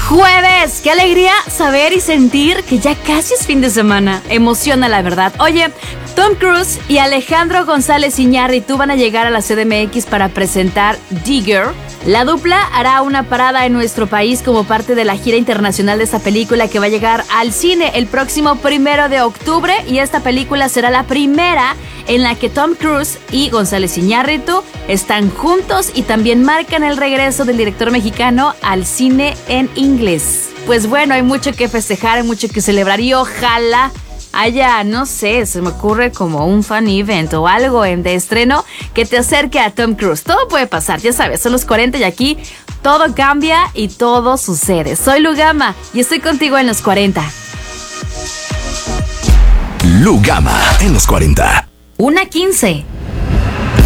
Jueves, qué alegría saber y sentir que ya casi es fin de semana. Emociona, la verdad. Oye, Tom Cruise y Alejandro González Iñárritu van a llegar a la CDMX para presentar Digger. La dupla hará una parada en nuestro país como parte de la gira internacional de esta película que va a llegar al cine el próximo 1 de octubre, y esta película será la primera en la que Tom Cruise y González Iñárritu están juntos y también marcan el regreso del director mexicano al cine en inglés. Pues bueno, hay mucho que festejar, hay mucho que celebrar y ojalá haya, no sé, se me ocurre como un fan event o algo de estreno que te acerque a Tom Cruise. Todo puede pasar, ya sabes, son los 40 y aquí todo cambia y todo sucede. Soy Lugama y estoy contigo en los 40. Lugama en los 40. 1:15.